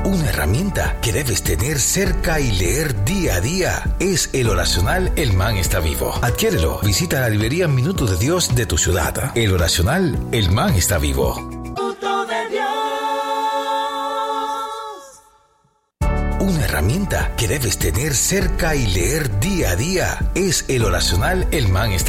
Una herramienta que debes tener cerca y leer día a día es el oracional El Man está vivo. Adquiérelo. Visita la librería Minuto de Dios de tu ciudad. El oracional El Man está vivo. Minuto de Dios. Una herramienta que debes tener cerca y leer día a día es el oracional El Man está